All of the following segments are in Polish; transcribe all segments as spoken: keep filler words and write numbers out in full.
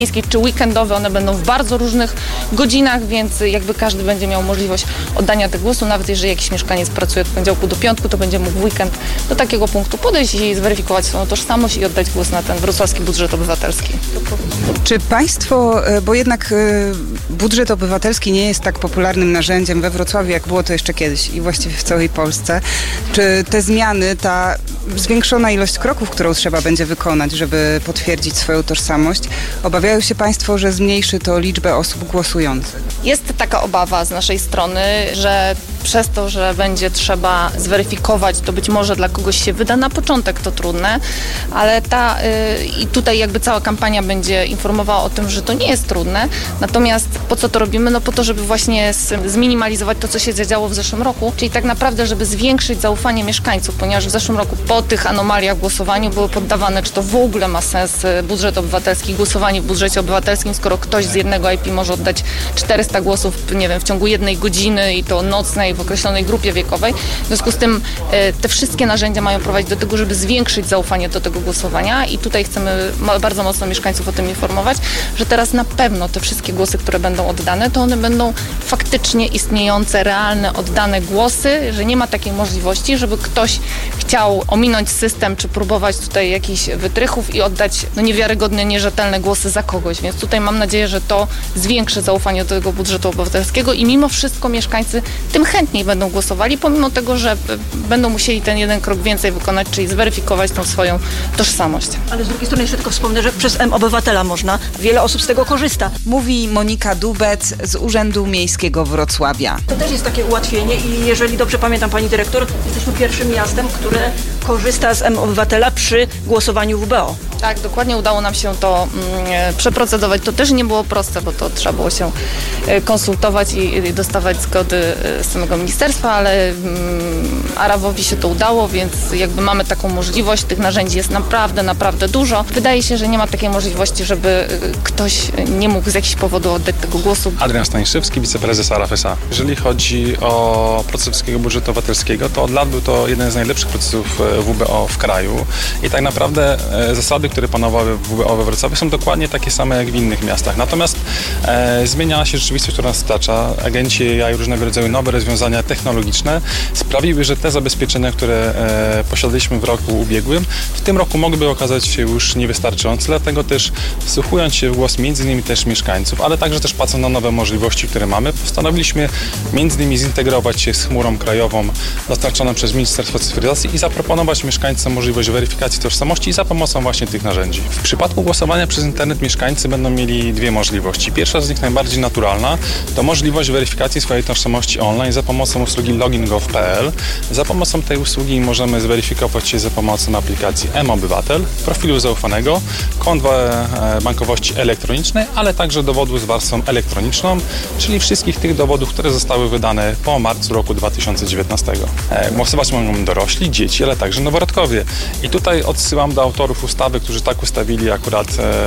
miejskiej czy weekendowe, one będą w bardzo różnych godzinach, więc jakby każdy będzie miał możliwość oddania tego głosu, nawet jeżeli jakiś mieszkaniec pracuje od poniedziałku do piątku, to będzie mógł w weekend do takiego punktu podejść i zweryfikować swoją tożsamość i oddać głos na ten wrocławski budżet obywatelski. Czy państwo, bo jednak budżet obywatelski nie jest tak popularnym narzędziem we Wrocławiu, jak było to jeszcze kiedyś i właściwie w całej Polsce, czy te zmiany, ta zwiększona ilość kroków, którą trzeba będzie wykonać, żeby potwierdzić swoją tożsamość, obawiają się państwo, że zmniejszy to liczbę osób głosujących? Jest taka obawa z naszej strony, że przez to, że będzie trzeba zweryfikować, to być może dla kogoś się wyda na początek to trudne, ale ta yy, i tutaj jakby cała kampania będzie informowała o tym, że to nie jest trudne. Natomiast po co to robimy? No po to, żeby właśnie z, zminimalizować to, co się zadziało w zeszłym roku, czyli tak naprawdę, żeby zwiększyć zaufanie mieszkańców, ponieważ w zeszłym roku po tych anomaliach w głosowaniu były poddawane, czy to w ogóle ma sens budżet obywatelski, głosowanie w budżecie obywatelskim, skoro ktoś z jednego I P może oddać czterysta głosów, nie wiem, w ciągu jednej godziny i to nocnej w określonej grupie wiekowej. W związku z tym e, te wszystkie narzędzia mają prowadzić do tego, żeby zwiększyć zaufanie do tego głosowania i tutaj chcemy ma, bardzo mocno mieszkańców o tym informować, że teraz na pewno te wszystkie głosy, które będą oddane, to one będą faktycznie istniejące, realne, oddane głosy, że nie ma takiej możliwości, żeby ktoś chciał ominąć system, czy próbować tutaj jakichś wytrychów i oddać no, niewiarygodne, nierzetelne głosy za kogoś. Więc tutaj mam nadzieję, że to zwiększy zaufanie do tego budżetu obywatelskiego i mimo wszystko mieszkańcy tym chętniej będą głosowali, pomimo tego, że będą musieli ten jeden krok więcej wykonać, czyli zweryfikować tą swoją tożsamość. Ale z drugiej strony jeszcze tylko wspomnę, że przez M-Obywatela można, wiele osób z tego korzysta. Mówi Monika Dubec z Urzędu Miejskiego Wrocławia. To też jest takie ułatwienie i jeżeli dobrze pamiętam, pani dyrektor, jesteśmy pierwszym miastem, które korzysta z M-Obywatela przy głosowaniu w W B O. Tak, dokładnie udało nam się to mm, przeprocedować. To też nie było proste, bo to trzeba było się konsultować i, i dostawać zgody z samego ministerstwa, ale mm, Arawowi się to udało, więc jakby mamy taką możliwość. Tych narzędzi jest naprawdę, naprawdę dużo. Wydaje się, że nie ma takiej możliwości, żeby ktoś nie mógł z jakichś powodów oddać tego głosu. Adrian Staniszewski, wiceprezes Araf S A. Jeżeli chodzi o proces Wrocławskiego Budżetu Obywatelskiego, to od lat był to jeden z najlepszych procesów W B O w kraju i tak naprawdę zasady, które panowały w W B O we Wrocławiu, są dokładnie takie same jak w innych miastach. Natomiast e, zmienia się rzeczywistość, która nas otacza. Agenci A I, różnego rodzaju nowe rozwiązania technologiczne sprawiły, że te zabezpieczenia, które e, posiadaliśmy w roku ubiegłym, w tym roku mogłyby okazać się już niewystarczające. Dlatego też wsłuchując się w głos między innymi też mieszkańców, ale także też patrząc na nowe możliwości, które mamy, postanowiliśmy między innymi zintegrować się z chmurą krajową dostarczoną przez Ministerstwo Cyfryzacji i zaproponować mieszkańcom możliwość weryfikacji tożsamości za pomocą właśnie tych narzędzi. W przypadku głosowania przez internet mieszkańcy będą mieli dwie możliwości. Pierwsza z nich, najbardziej naturalna, to możliwość weryfikacji swojej tożsamości online za pomocą usługi login kropka gov kropka p l. Za pomocą tej usługi możemy zweryfikować się za pomocą aplikacji M-Obywatel, profilu zaufanego, kont bankowości elektronicznej, ale także dowodu z warstwą elektroniczną, czyli wszystkich tych dowodów, które zostały wydane po marcu roku dwa tysiące dziewiętnastego. Głosować mogą dorośli, dzieci, ale także noworodkowie. I tutaj odsyłam do autorów ustawy, którzy tak ustawili akurat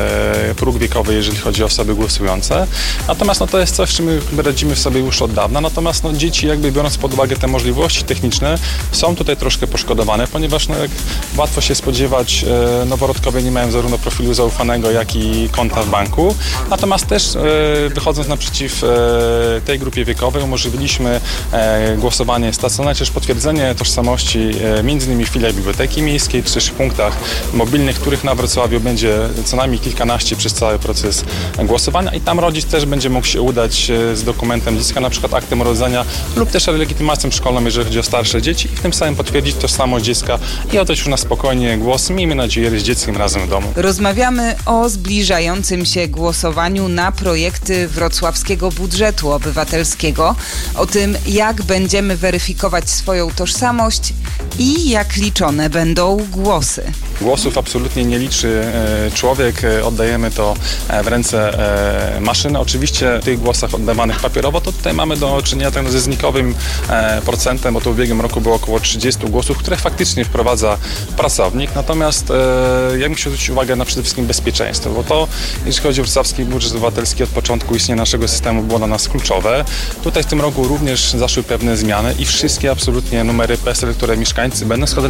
e, próg wiekowy, jeżeli chodzi o osoby głosujące. Natomiast no, to jest coś, z czym my radzimy sobie już od dawna. Natomiast no, dzieci, jakby biorąc pod uwagę te możliwości techniczne, są tutaj troszkę poszkodowane, ponieważ no, jak łatwo się spodziewać, e, noworodkowie nie mają zarówno profilu zaufanego, jak i konta w banku. Natomiast też e, wychodząc naprzeciw e, tej grupie wiekowej, umożliwiliśmy e, głosowanie stacjonarne, czy też potwierdzenie tożsamości e, między innymi w filiach biblioteki miejskiej, czy też w punktach mobilnych, których na Wrocławiu będzie co najmniej kilkanaście przez cały proces głosowania i tam rodzic też będzie mógł się udać z dokumentem dziecka, na przykład aktem urodzenia lub też legitymacją szkolną, jeżeli chodzi o starsze dzieci i w tym samym potwierdzić tożsamość dziecka i oddać już na spokojnie głos, miejmy nadzieję, z dzieckiem razem w domu. Rozmawiamy o zbliżającym się głosowaniu na projekty wrocławskiego budżetu obywatelskiego, o tym, jak będziemy weryfikować swoją tożsamość i jak liczone będą głosy. Głosów absolutnie nie liczy człowiek, oddajemy to w ręce maszyny. Oczywiście w tych głosach oddawanych papierowo to tutaj mamy do czynienia tak ze znikowym procentem, bo to w ubiegłym roku było około trzydzieści głosów, które faktycznie wprowadza pracownik. Natomiast ja bym chciał zwrócić uwagę na przede wszystkim bezpieczeństwo, bo to, jeśli chodzi o wrocławski budżet obywatelski, od początku istnienia naszego systemu było dla nas kluczowe. Tutaj w tym roku również zaszły pewne zmiany i wszystkie absolutnie numery P E S E L, które mieszkańcy będą składali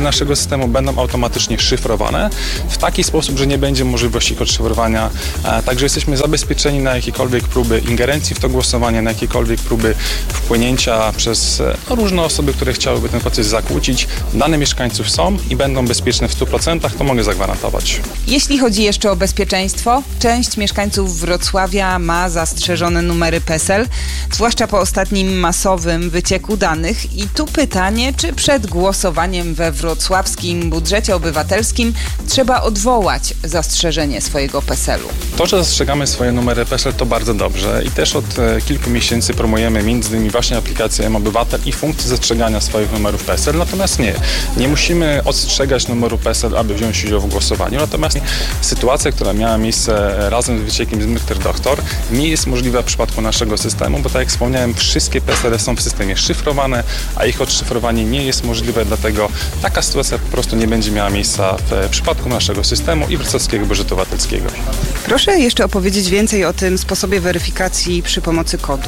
naszego systemu będą automatycznie szyfrowane w taki sposób, że nie będzie możliwości odszyfrowania. Także jesteśmy zabezpieczeni na jakiekolwiek próby ingerencji w to głosowanie, na jakiekolwiek próby wpłynięcia przez no, różne osoby, które chciałyby ten proces zakłócić. Dane mieszkańców są i będą bezpieczne w stu procentach, to mogę zagwarantować. Jeśli chodzi jeszcze o bezpieczeństwo, część mieszkańców Wrocławia ma zastrzeżone numery PESEL, zwłaszcza po ostatnim masowym wycieku danych. I tu pytanie, czy przed głosowaniem we wrocławskim budżecie obywatelskim trzeba odwołać zastrzeżenie swojego PESEL-u? To, że zastrzegamy swoje numery PESEL, to bardzo dobrze i też od e, kilku miesięcy promujemy między innymi właśnie aplikację M-Obywatel i funkcję zastrzegania swoich numerów PESEL, natomiast nie, nie musimy odstrzegać numeru PESEL, aby wziąć udział w głosowaniu, natomiast sytuacja, która miała miejsce razem z wyciekiem z Mister Doktor, nie jest możliwa w przypadku naszego systemu, bo tak jak wspomniałem, wszystkie PESEL są w systemie szyfrowane, a ich odszyfrowanie nie jest możliwe, dlatego taka sytuacja po prostu nie będzie miała miejsca w przypadku naszego systemu i wrocławskiego budżetu obywatelskiego. Proszę jeszcze opowiedzieć więcej o tym sposobie weryfikacji przy pomocy kodów.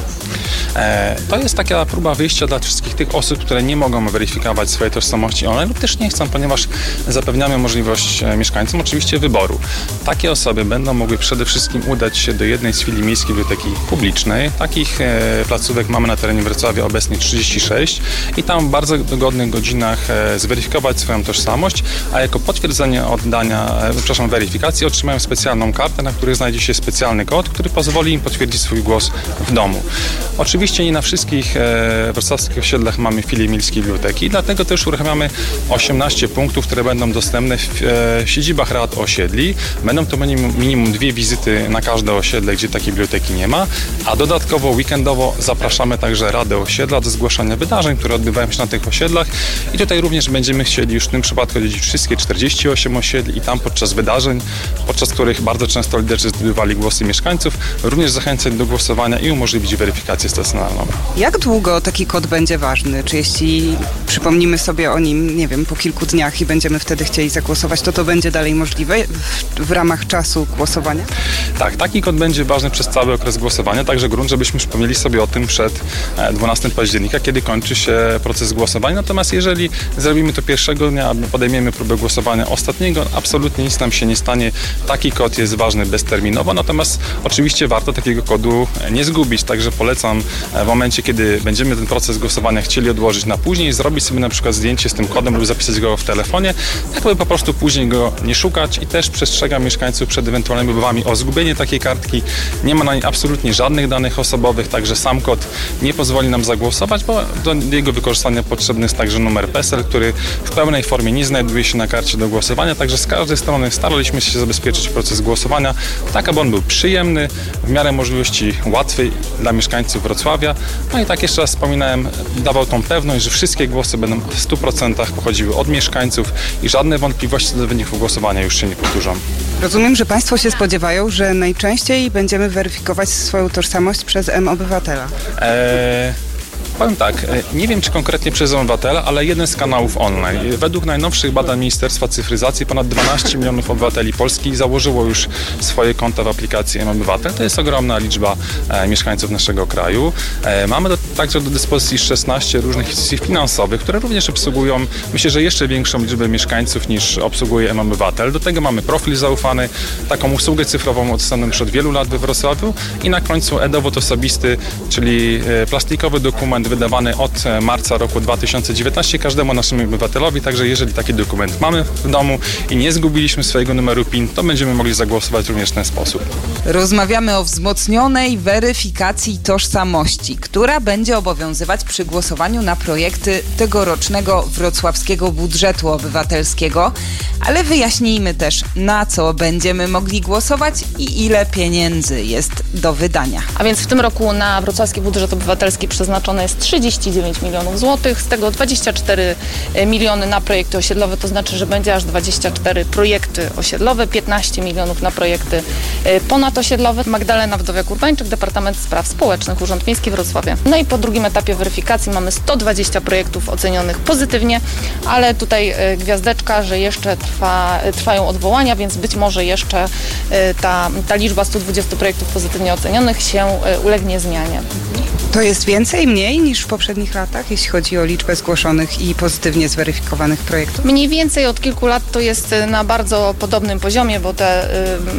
E, to jest taka próba wyjścia dla wszystkich tych osób, które nie mogą weryfikować swojej tożsamości online lub też nie chcą, ponieważ zapewniamy możliwość mieszkańcom oczywiście wyboru. Takie osoby będą mogły przede wszystkim udać się do jednej z filii Miejskiej Biblioteki Publicznej. Takich e, placówek mamy na terenie Wrocławia obecnie trzydzieści sześć i tam w bardzo dogodnych godzinach e, zweryfikować swoją tożsamość, a jako potwierdzenie oddania, e, przepraszam, weryfikacji otrzymają specjalną kartę, na której znajdzie się specjalny kod, który pozwoli im potwierdzić swój głos w domu. Oczywiście nie na wszystkich e, wrocławskich osiedlach mamy filię Miejskiej Biblioteki, dlatego też uruchamiamy osiemnaście punktów, które będą dostępne w e, siedzibach rad osiedli. Będą to minimum, minimum dwie wizyty na każde osiedle, gdzie takiej biblioteki nie ma, a dodatkowo weekendowo zapraszamy także Radę Osiedla do zgłaszania wydarzeń, które odbywają się na tych osiedlach i tutaj również będziemy chcieli już w tym przypadku odwiedzić wszystkie czterdzieści osiem osiedli i tam podczas wydarzeń, podczas których bardzo często liderzy zdobywali głosy mieszkańców, również zachęcać do głosowania i umożliwić weryfikację stacjonarną. Jak długo taki kod będzie ważny? Czy jeśli przypomnimy sobie o nim, nie wiem, po kilku dniach i będziemy wtedy chcieli zagłosować, to to będzie dalej możliwe w, w ramach czasu głosowania? Tak, taki kod będzie ważny przez cały okres głosowania, także grunt, żebyśmy przypomnieli sobie o tym przed dwunastego października, kiedy kończy się proces głosowania. Natomiast jeżeli zrobimy to pierwszego dnia, podejmiemy próbę głosowania ostatniego, absolutnie nic nam się nie stanie. Taki kod jest ważny bezterminowo, natomiast oczywiście warto takiego kodu nie zgubić, także polecam w momencie, kiedy będziemy ten proces głosowania chcieli odłożyć na później, zrobić sobie na przykład zdjęcie z tym kodem lub zapisać go w telefonie, tak by po prostu później go nie szukać i też przestrzegam mieszkańców przed ewentualnymi próbami o zgubienie takiej kartki. Nie ma na niej absolutnie żadnych danych osobowych, także sam kod nie pozwoli nam zagłosować, bo do jego wykorzystania potrzebny jest także numer PESEL, który w pełnej formie nie znajduje się na karcie do głosowania, także z każdej strony staraliśmy się zabezpieczyć proces głosowania, tak aby on był przyjemny, w miarę możliwości łatwy dla mieszkańców Wrocławia. No i tak jeszcze raz wspominałem, dawał tą pewność, że wszystkie głosy będą w stu procentach pochodziły od mieszkańców i żadne wątpliwości co do wyników głosowania już się nie powtórzą. Rozumiem, że Państwo się spodziewają, że najczęściej będziemy weryfikować swoją tożsamość przez M-Obywatela. Eee... Powiem tak, nie wiem czy konkretnie przez obywatela, ale jeden z kanałów online. Według najnowszych badań Ministerstwa Cyfryzacji ponad dwanaście milionów obywateli Polski założyło już swoje konta w aplikacji M-Obywatel. To jest ogromna liczba e, mieszkańców naszego kraju. E, mamy do, także do dyspozycji szesnaście różnych instytucji finansowych, które również obsługują, myślę, że jeszcze większą liczbę mieszkańców niż obsługuje M-Obywatel. Do tego mamy profil zaufany, taką usługę cyfrową dostępną już od wielu lat we Wrocławiu i na końcu e-dowód osobisty, czyli e, plastikowy dokument wydawany od marca roku dwa tysiące dziewiętnastego każdemu naszemu obywatelowi, także jeżeli taki dokument mamy w domu i nie zgubiliśmy swojego numeru PIN, to będziemy mogli zagłosować również w ten sposób. Rozmawiamy o wzmocnionej weryfikacji tożsamości, która będzie obowiązywać przy głosowaniu na projekty tegorocznego wrocławskiego budżetu obywatelskiego, ale wyjaśnijmy też, na co będziemy mogli głosować i ile pieniędzy jest do wydania. A więc w tym roku na wrocławski budżet obywatelski przeznaczone jest trzydzieści dziewięć milionów złotych, z tego dwadzieścia cztery miliony na projekty osiedlowe, to znaczy, że będzie aż dwadzieścia cztery projekty osiedlowe, piętnaście milionów na projekty ponadosiedlowe. Magdalena Wdowiak-Urbańczyk, Departament Spraw Społecznych, Urząd Miejski Wrocławia. No i po drugim etapie weryfikacji mamy sto dwadzieścia projektów ocenionych pozytywnie, ale tutaj gwiazdeczka, że jeszcze trwa, trwają odwołania, więc być może jeszcze ta, ta liczba stu dwudziestu projektów pozytywnie ocenionych się ulegnie zmianie. To jest więcej, mniej niż w poprzednich latach, jeśli chodzi o liczbę zgłoszonych i pozytywnie zweryfikowanych projektów? Mniej więcej od kilku lat to jest na bardzo podobnym poziomie, bo te,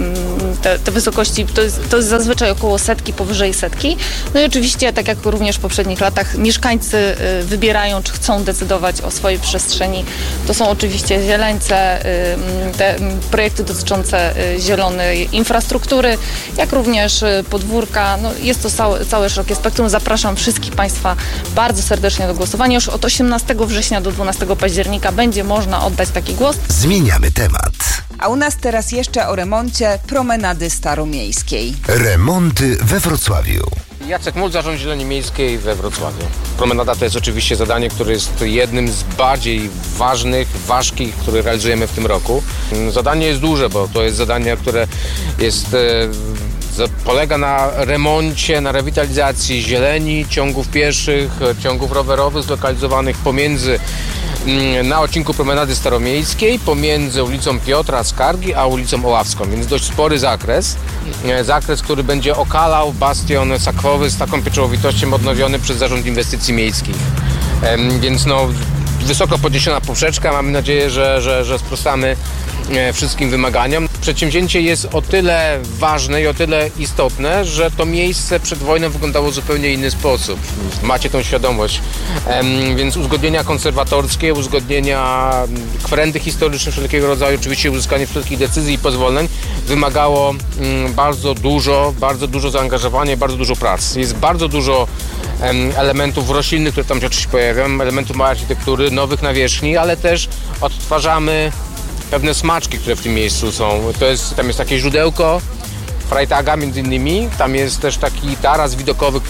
te, te wysokości to jest, to jest zazwyczaj około setki, powyżej setki. No i oczywiście, tak jak również w poprzednich latach, mieszkańcy wybierają, czy chcą decydować o swojej przestrzeni. To są oczywiście zieleńce, te projekty dotyczące zielonej infrastruktury, jak również podwórka. No jest to całe, całe szerokie spektrum. Zapraszam wszystkich Państwa bardzo serdecznie do głosowania. Już od osiemnastego września do dwunastego października będzie można oddać taki głos. Zmieniamy temat. A u nas teraz jeszcze o remoncie promenady staromiejskiej. Remonty we Wrocławiu. Jacek Mul, Zarząd Zieleni Miejskiej we Wrocławiu. Promenada to jest oczywiście zadanie, które jest jednym z bardziej ważnych, ważkich, które realizujemy w tym roku. Zadanie jest duże, bo to jest zadanie, które jest... E, polega na remoncie, na rewitalizacji zieleni, ciągów pieszych, ciągów rowerowych zlokalizowanych pomiędzy na odcinku Promenady Staromiejskiej, pomiędzy ulicą Piotra Skargi a ulicą Oławską, więc dość spory zakres. Zakres, który będzie okalał bastion sakwowy z taką pieczołowitością odnowiony przez Zarząd Inwestycji Miejskich. Więc no, wysoko podniesiona poprzeczka, mamy nadzieję, że, że, że sprostamy wszystkim wymaganiom. Przedsięwzięcie jest o tyle ważne i o tyle istotne, że to miejsce przed wojną wyglądało w zupełnie inny sposób. Macie tą świadomość. Więc uzgodnienia konserwatorskie, uzgodnienia, kwerendy historyczne wszelkiego rodzaju, oczywiście uzyskanie wszelkich decyzji i pozwoleń wymagało bardzo dużo, bardzo dużo zaangażowania i bardzo dużo pracy. Jest bardzo dużo elementów roślinnych, które tam się oczywiście pojawiają, elementów małej architektury, nowych nawierzchni, ale też odtwarzamy pewne smaczki, które w tym miejscu są. To jest, tam jest takie źródełko Freitaga między innymi, tam jest też taki taras widokowy,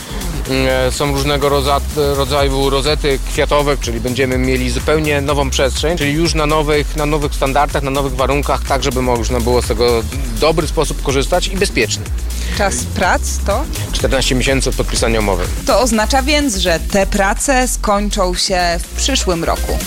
są różnego rodzaju rozety kwiatowe, czyli będziemy mieli zupełnie nową przestrzeń, czyli już na nowych, na nowych standardach, na nowych warunkach, tak żeby można było z tego w dobry sposób korzystać i bezpieczny. Czas prac to? czternaście miesięcy od podpisania umowy. To oznacza więc, że te prace skończą się w przyszłym roku.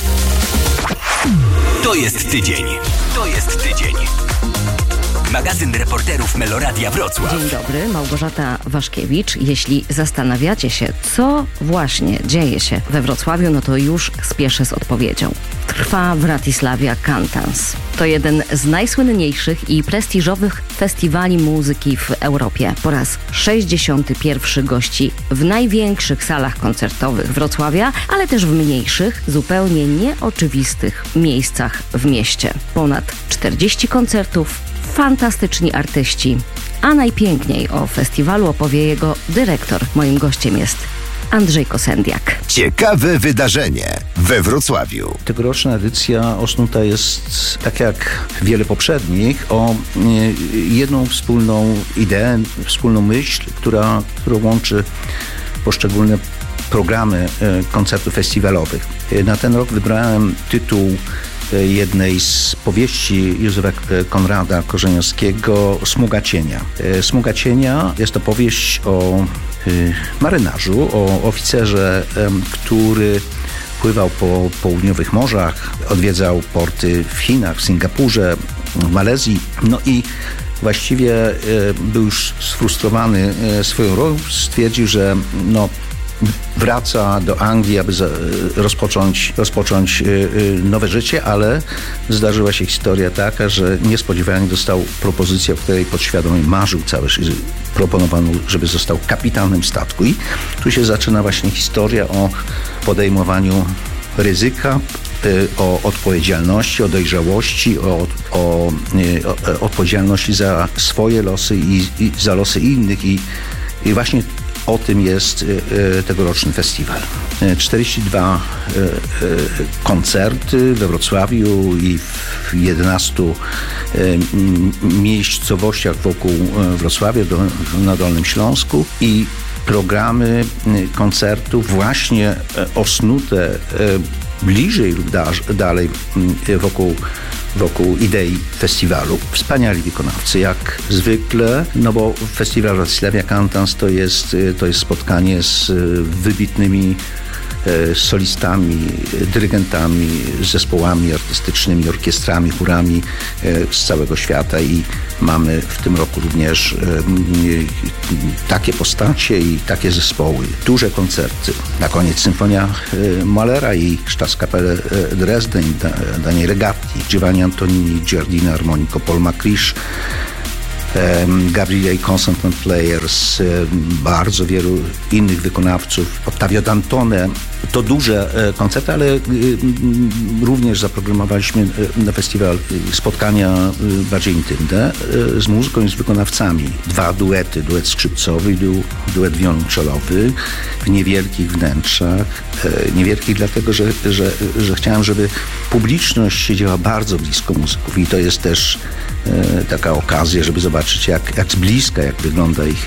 To jest tydzień. To jest tydzień. Magazyn reporterów Meloradia Wrocław. Dzień dobry, Małgorzata Waszkiewicz. Jeśli zastanawiacie się, co właśnie dzieje się we Wrocławiu, no to już spieszę z odpowiedzią. Trwa Wratysławia Cantans. To jeden z najsłynniejszych i prestiżowych festiwali muzyki w Europie. Po raz sześćdziesiąty pierwszy gości w największych salach koncertowych Wrocławia, ale też w mniejszych, zupełnie nieoczywistych miejscach w mieście. Ponad czterdzieści koncertów, fantastyczni artyści, a najpiękniej o festiwalu opowie jego dyrektor. Moim gościem jest Andrzej Kosendiak. Ciekawe wydarzenie we Wrocławiu. Tegoroczna edycja osnuta jest, tak jak wiele poprzednich, o jedną wspólną ideę, wspólną myśl, która, która łączy poszczególne programy koncertów festiwalowych. Na ten rok wybrałem tytuł jednej z powieści Józefa Konrada Korzeniowskiego Smuga cienia. Smuga cienia jest to powieść o marynarzu, o oficerze, który pływał po południowych morzach, odwiedzał porty w Chinach, w Singapurze, w Malezji, no i właściwie był już sfrustrowany swoją rolą, stwierdził, że no wraca do Anglii, aby rozpocząć, rozpocząć nowe życie, ale zdarzyła się historia taka, że niespodziewanie dostał propozycję, o której podświadomie marzył całe życie. Proponowano, żeby został kapitanem statku. I tu się zaczyna właśnie historia o podejmowaniu ryzyka, o odpowiedzialności, o dojrzałości, o, o, o odpowiedzialności za swoje losy i, i za losy innych. I, i właśnie o tym jest tegoroczny festiwal. czterdzieści dwa koncerty we Wrocławiu i w jedenastu miejscowościach wokół Wrocławia, na Dolnym Śląsku, i programy koncertów właśnie osnute bliżej lub dalej wokół wokół idei festiwalu. Wspaniali wykonawcy, jak zwykle, no bo Festiwal Wratysławia Cantans to jest, to jest spotkanie z wybitnymi z solistami, dyrygentami, zespołami artystycznymi, orkiestrami, chórami z całego świata i mamy w tym roku również takie postacie i takie zespoły. Duże koncerty. Na koniec Symfonia Mahlera i Staatskapelle Dresden, Daniele Gatti, Giovanni Antonini, Giardino Armonico, Paul McCrish, Gabriele Constantin Players, bardzo wielu innych wykonawców, Ottavio Dantone. To duże koncerty, ale również zaprogramowaliśmy na festiwal spotkania bardziej intymne z muzyką i z wykonawcami. Dwa duety, duet skrzypcowy i du, duet wiolonczelowy w niewielkich wnętrzach. Niewielkich dlatego, że, że, że chciałem, żeby publiczność siedziała bardzo blisko muzyków i to jest też taka okazja, żeby zobaczyć jak, jak z bliska, jak wygląda ich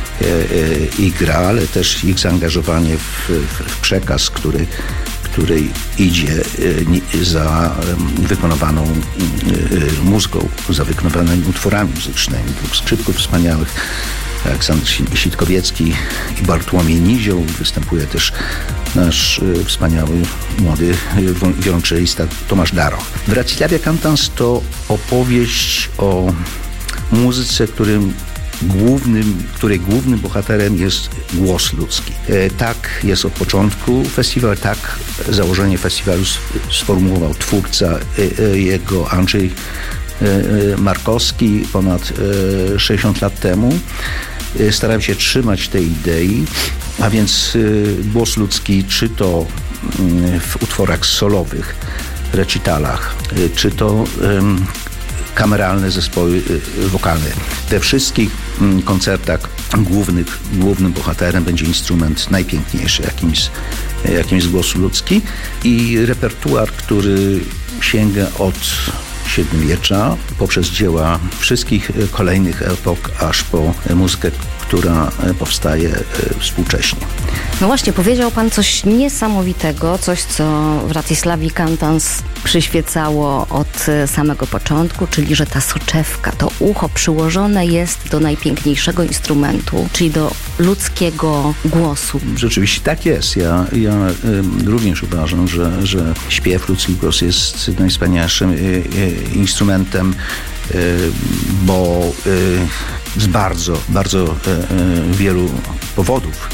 ich gra, ale też ich zaangażowanie w, w, w przekaz, który, który idzie za wykonawaną muzyką, za wykonywanymi utworami muzycznymi. Dwóch skrzypków wspaniałych, Aleksander Sitkowiecki i Bartłomiej Nizioł. Występuje też nasz wspaniały młody wiolonczelista Tomasz Daroch. Wrocławia Cantans to opowieść o muzyce, którym Głównym, której głównym bohaterem jest głos ludzki. E, tak jest od początku festiwal, tak założenie festiwalu sformułował twórca e, e, jego Andrzej e, Markowski ponad e, sześćdziesiąt lat temu. E, starałem się trzymać tej idei, a więc e, głos ludzki, czy to e, w utworach solowych, recitalach, e, czy to e, kameralne zespoły wokalne. We wszystkich koncertach głównych, głównym bohaterem będzie instrument najpiękniejszy, jakim jest, jakim jest głos ludzki i repertuar, który sięga od średniowiecza poprzez dzieła wszystkich kolejnych epok, aż po muzykę, która powstaje współcześnie. No właśnie, powiedział pan coś niesamowitego, coś, co Wratysławi Cantans przyświecało od samego początku, czyli że ta soczewka, to ucho przyłożone jest do najpiękniejszego instrumentu, czyli do ludzkiego głosu. Rzeczywiście tak jest. Ja, ja y, również uważam, że, że śpiew, ludzki głos jest najwspanialszym y, y, instrumentem, y, bo y, z bardzo, bardzo y, y, wielu powodów.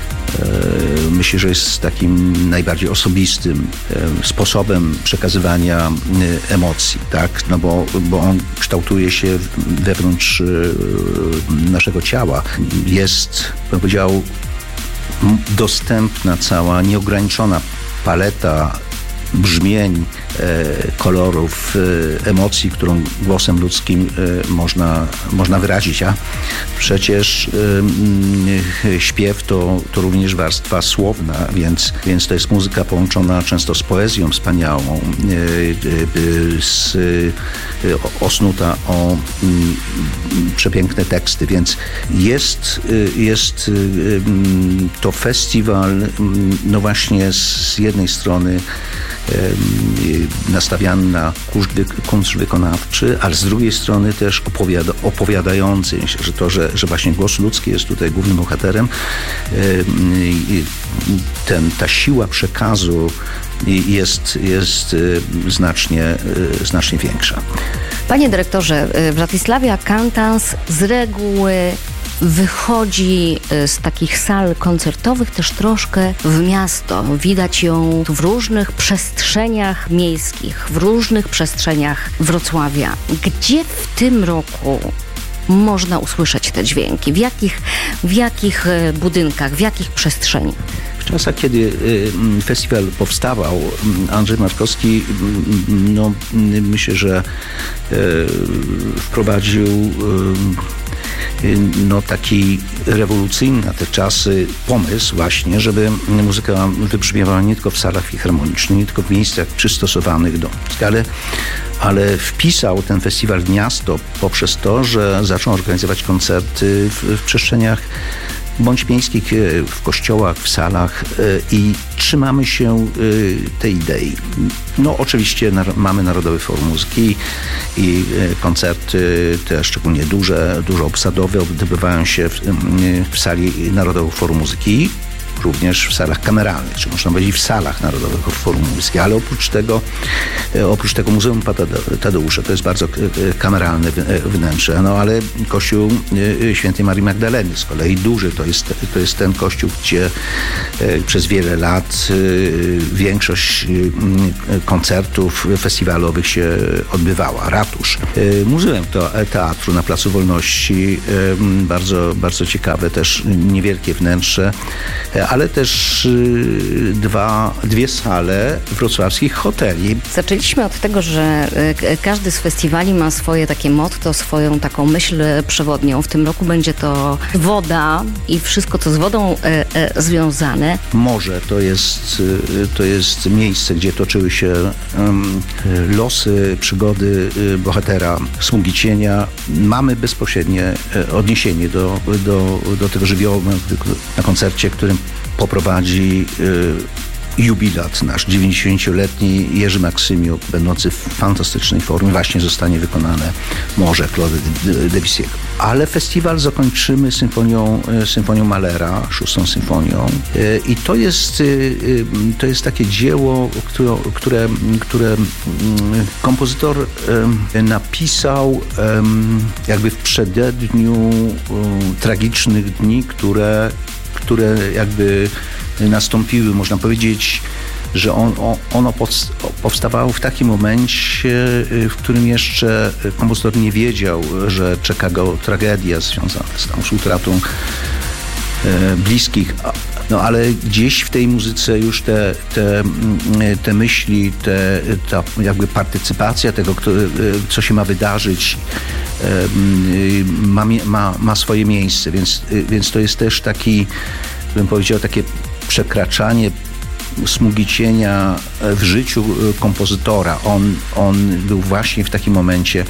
Myślę, że jest takim najbardziej osobistym sposobem przekazywania emocji, tak? No bo, bo on kształtuje się wewnątrz naszego ciała. Jest, bym powiedział, dostępna cała, nieograniczona paleta brzmień, kolorów, emocji, którą głosem ludzkim można, można wyrazić. A przecież śpiew to, to również warstwa słowna, więc, więc to jest muzyka połączona często z poezją wspaniałą, z, osnuta o przepiękne teksty, więc jest, jest to festiwal, no właśnie z jednej strony nastawiany na kunszt wykonawczy, ale z drugiej strony też opowiada, opowiadający. Myślę, że to, że, że właśnie głos ludzki jest tutaj głównym bohaterem, ten, ta siła przekazu jest, jest znacznie, znacznie większa. Panie dyrektorze, Wratysławia Cantans z reguły wychodzi z takich sal koncertowych też troszkę w miasto. Widać ją w różnych przestrzeniach miejskich, w różnych przestrzeniach Wrocławia. Gdzie w tym roku można usłyszeć te dźwięki? W jakich, w jakich budynkach, w jakich przestrzeniach? W czasach, kiedy festiwal powstawał, Andrzej Markowski, no, myślę, że wprowadził no, taki rewolucyjny na te czasy pomysł właśnie, żeby muzyka wybrzmiewała nie tylko w salach filharmonicznych, nie tylko w miejscach przystosowanych do muzyki, ale, ale wpisał ten festiwal w miasto poprzez to, że zaczął organizować koncerty w, w przestrzeniach bądź miejskich, w kościołach, w salach i trzymamy się tej idei. No oczywiście mamy Narodowy Forum Muzyki i koncerty te szczególnie duże, dużo obsadowe odbywają się w, w sali Narodowego Forum Muzyki. również w salach kameralnych, czy można powiedzieć w salach Narodowego Forum Muzyki, ale oprócz tego, oprócz tego Muzeum Tadeusza, to jest bardzo kameralne wnętrze, no ale kościół Świętej Marii Magdaleny z kolei duży, to jest, to jest ten kościół, gdzie przez wiele lat większość koncertów festiwalowych się odbywała. Ratusz. Muzeum Teatru na Placu Wolności, bardzo, bardzo ciekawe, też niewielkie wnętrze, ale też dwa, dwie sale wrocławskich hoteli. Zaczęliśmy od tego, że każdy z festiwali ma swoje takie motto, swoją taką myśl przewodnią. W tym roku będzie to woda i wszystko, co z wodą e, e, związane. Morze to jest, to jest miejsce, gdzie toczyły się um, losy, przygody bohatera Smugi Cienia. Mamy bezpośrednie odniesienie do, do, do tego żywiołu na koncercie, którym poprowadzi y, jubilat nasz dziewięćdziesięcioletni Jerzy Maksymiuk, będący w fantastycznej formie. Właśnie zostanie wykonane Morze Claude'a Debussy'ego. Ale festiwal zakończymy symfonią, symfonią Mahlera, szóstą symfonią. Y, I to jest, y, to jest takie dzieło, które, które, które y, kompozytor y, napisał y, jakby w przededniu y, tragicznych dni, które które jakby nastąpiły, można powiedzieć, że on, on, ono powstawało w takim momencie, w którym jeszcze kompozytor nie wiedział, że czeka go tragedia związana z tą utratą e, bliskich. No ale gdzieś w tej muzyce już te, te, te myśli, te, ta jakby partycypacja tego, co się ma wydarzyć, ma, ma, ma swoje miejsce, więc, więc to jest też taki, bym powiedział, takie przekraczanie smugi cienia w życiu kompozytora. On, on był właśnie w takim momencie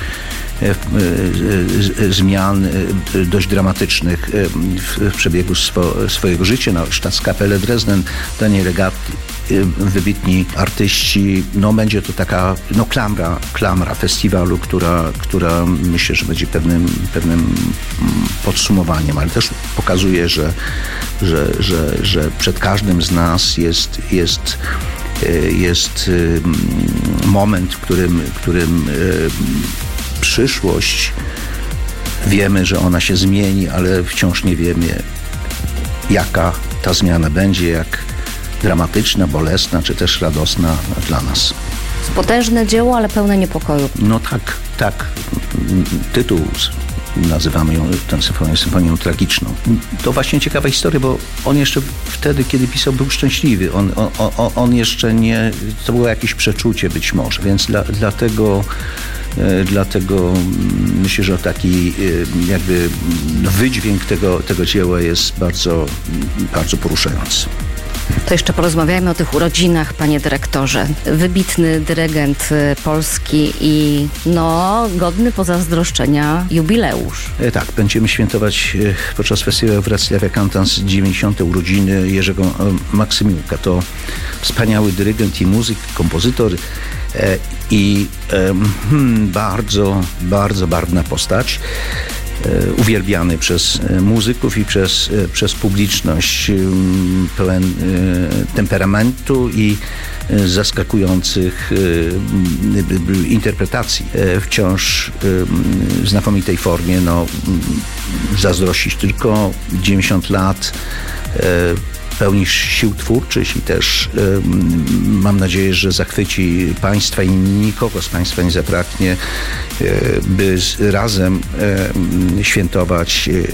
zmian dość dramatycznych w przebiegu swo, swojego życia. No, Staatskapelle Dresden, Daniel Gatti, wybitni artyści. No, będzie to taka no, klamra, klamra festiwalu, która, która myślę, że będzie pewnym, pewnym podsumowaniem, ale też pokazuje, że, że, że, że przed każdym z nas jest, jest, jest moment, w którym, w którym przyszłość, wiemy, że ona się zmieni, ale wciąż nie wiemy, jaka ta zmiana będzie, jak dramatyczna, bolesna, czy też radosna dla nas. Potężne dzieło, ale pełne niepokoju. No tak, tak. Tytuł, nazywamy ją tę symfonię, symfonią tragiczną. To właśnie ciekawa historia, bo on jeszcze wtedy, kiedy pisał, był szczęśliwy. On, on, on jeszcze nie, to było jakieś przeczucie być może, więc dla, dlatego Dlatego myślę, że taki jakby wydźwięk tego, tego dzieła jest bardzo, bardzo poruszający. To jeszcze porozmawiajmy o tych urodzinach, panie dyrektorze. Wybitny dyrygent polski i no godny pozazdroszczenia jubileusz. Tak, będziemy świętować podczas festiwalu Wrocławia Cantans dziewięćdziesiąte urodziny Jerzego Maksymiuka. To wspaniały dyrygent i muzyk, kompozytor i hmm, bardzo, bardzo barwna postać. Uwielbiany przez muzyków i przez, przez publiczność, pełen temperamentu i zaskakujących interpretacji. Wciąż w znakomitej formie, no, zazdrościć tylko dziewięćdziesiąt lat, pełni sił twórczych i też y, mam nadzieję, że zachwyci Państwa i nikogo z Państwa nie zabraknie, y, by z, razem y, świętować y,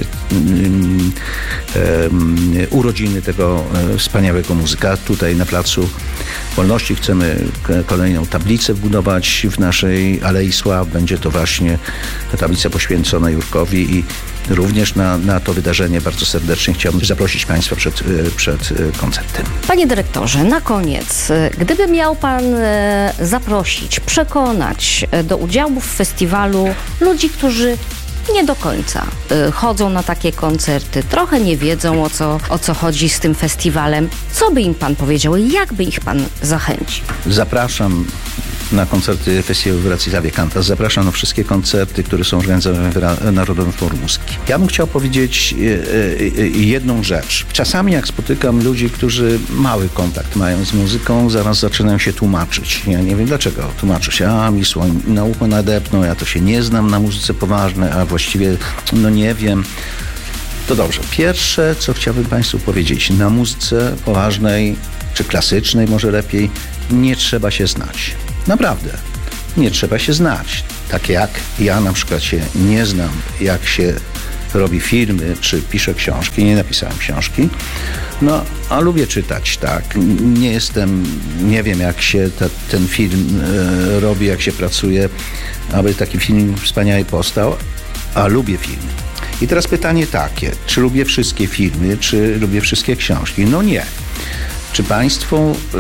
y, y, urodziny tego y, wspaniałego muzyka. Tutaj na Placu Wolności chcemy kolejną tablicę wbudować w naszej Alei Sław. Będzie to właśnie tablica poświęcona Jurkowi i również na, na to wydarzenie bardzo serdecznie chciałbym zaprosić Państwa przed, przed koncertem. Panie dyrektorze, na koniec, gdyby miał Pan zaprosić, przekonać do udziału w festiwalu ludzi, którzy nie do końca chodzą na takie koncerty, trochę nie wiedzą, o co, o co chodzi z tym festiwalem, co by im Pan powiedział i jak by ich Pan zachęcił? Zapraszam na koncerty festiwalu w Wrocławiu Cantas. Zapraszam na wszystkie koncerty, które są organizowane w Narodowym Forum Muzyki. Ja bym chciał powiedzieć jedną rzecz. Czasami jak spotykam ludzi, którzy mały kontakt mają z muzyką, zaraz zaczynają się tłumaczyć. Ja nie wiem dlaczego. Tłumaczę się, a mi słoń na ucho nadepną, ja to się nie znam na muzyce poważnej, a właściwie no nie wiem. To dobrze. Pierwsze, co chciałbym Państwu powiedzieć, na muzyce poważnej, czy klasycznej może lepiej, nie trzeba się znać. Naprawdę. Nie trzeba się znać. Tak jak ja na przykład się nie znam, jak się robi filmy, czy piszę książki. Nie napisałem książki. No, a lubię czytać, tak. Nie jestem, nie wiem jak się ta, ten film e, robi, jak się pracuje, aby taki film wspaniały powstał, a lubię filmy. I teraz pytanie takie, czy lubię wszystkie filmy, czy lubię wszystkie książki? No nie. Czy Państwo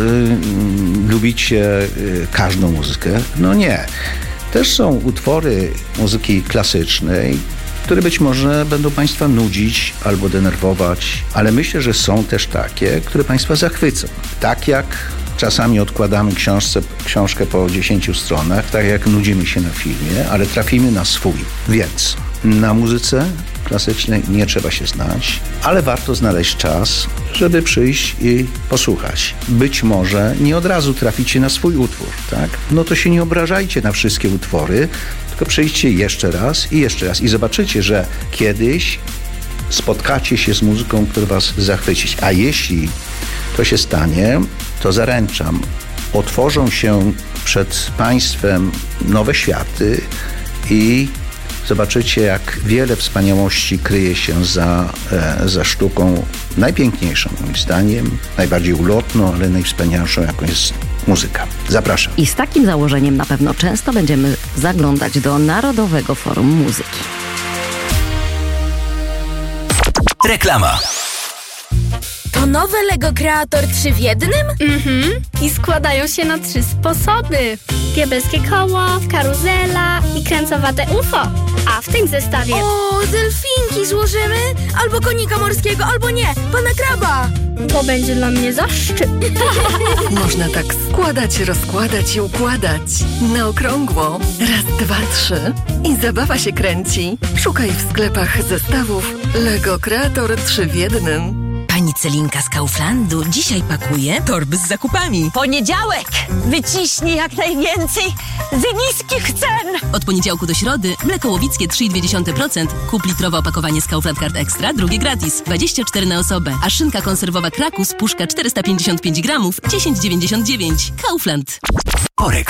y, lubicie y, każdą muzykę? No nie. Też są utwory muzyki klasycznej, które być może będą Państwa nudzić albo denerwować, ale myślę, że są też takie, które Państwa zachwycą. Tak jak czasami odkładamy książce, książkę po dziesięciu stronach, tak jak nudzimy się na filmie, ale trafimy na swój. Więc na muzyce klasycznej nie trzeba się znać, ale warto znaleźć czas, żeby przyjść i posłuchać. Być może nie od razu traficie na swój utwór, tak? No to się nie obrażajcie na wszystkie utwory, tylko przyjdźcie jeszcze raz i jeszcze raz i zobaczycie, że kiedyś spotkacie się z muzyką, która was zachwyci. A jeśli to się stanie, to zaręczam, otworzą się przed Państwem nowe światy i zobaczycie, jak wiele wspaniałości kryje się za, e, za sztuką najpiękniejszą, moim zdaniem, najbardziej ulotną, ale najwspanialszą, jaką jest muzyka. Zapraszam. I z takim założeniem na pewno często będziemy zaglądać do Narodowego Forum Muzyki. Reklama. To nowe Lego Kreator trzy w jednym? Mhm. I składają się na trzy sposoby. Diabelskie koło, karuzela i kręcowate U F O. A w tym zestawie... O, delfinki złożymy? Albo konika morskiego, albo nie, pana kraba. To będzie dla mnie zaszczyt. Można tak składać, rozkładać i układać. Na okrągło. Raz, dwa, trzy. I zabawa się kręci. Szukaj w sklepach zestawów Lego Kreator trzy w jednym. Pani Celinka z Kauflandu dzisiaj pakuje torby z zakupami. Poniedziałek! Wyciśnij jak najwięcej z niskich cen! Od poniedziałku do środy mleko łowickie trzy i dwie dziesiąte procent. Kup litrowe opakowanie z Kaufland Card Extra, drugie gratis. dwadzieścia cztery na osobę. A szynka konserwowa Krakus, puszka czterysta pięćdziesiąt pięć gramów, dziesięć dziewięćdziesiąt dziewięć. Kaufland. Korek